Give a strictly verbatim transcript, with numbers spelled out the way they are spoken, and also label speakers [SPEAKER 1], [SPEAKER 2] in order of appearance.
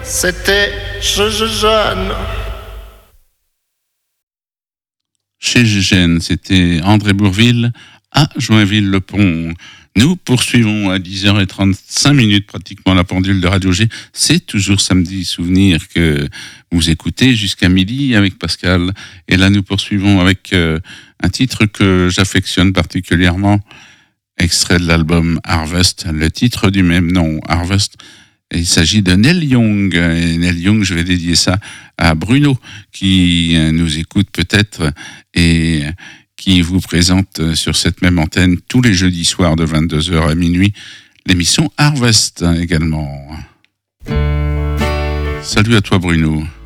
[SPEAKER 1] C'était Je, je, Jeanne.
[SPEAKER 2] Chez Gégène, c'était André Bourvil à Joinville-le-Pont. Nous poursuivons à dix heures trente-cinq minutes pratiquement la pendule de Radio G. C'est toujours Samedi Souvenir que vous écoutez jusqu'à midi avec Pascal. Et là, nous poursuivons avec euh, un titre que j'affectionne particulièrement, extrait de l'album Harvest, le titre du même nom, Harvest. Et il s'agit de Neil Young. Et Neil Young, je vais dédier ça à Bruno, qui nous écoute peut-être et qui vous présente sur cette même antenne tous les jeudis soirs de vingt-deux heures à minuit l'émission Harvest également. Salut à toi Bruno.